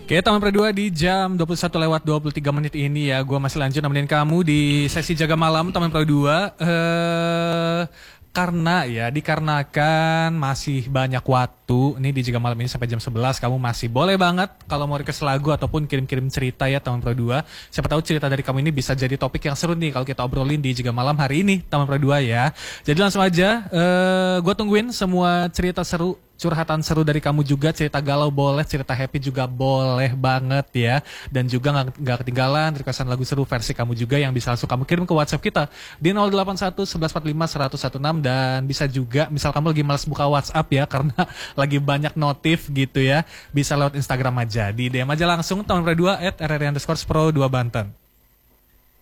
Oke, Taman Pro 2 di jam 21:23 ini ya. Gue masih lanjut nemenin kamu di sesi jaga malam Taman Pro 2. Karena ya, dikarenakan masih banyak waktu nih di jaga malam ini sampai jam 11, kamu masih boleh banget kalau mau request lagu ataupun kirim-kirim cerita ya Taman Pro 2. Siapa tahu cerita dari kamu ini bisa jadi topik yang seru nih kalau kita obrolin di jaga malam hari ini Taman Pro 2 ya. Jadi langsung aja, gue tungguin semua cerita seru, curhatan seru dari kamu juga, cerita galau boleh, cerita happy juga boleh banget ya. Dan juga nggak ketinggalan requestan lagu seru versi kamu juga yang bisa langsung kamu kirim ke WhatsApp kita di 081 1145 116. Dan bisa juga misal kamu lagi malas buka WhatsApp ya karena lagi banyak notif gitu ya, bisa lewat Instagram aja, di DM aja langsung Taman Pro 2 @rr_pro2 Banten.